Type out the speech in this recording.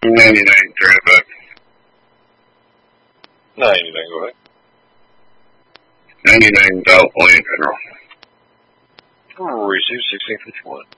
$99, $300. 99, go ahead. 99 California General. Receive 1651.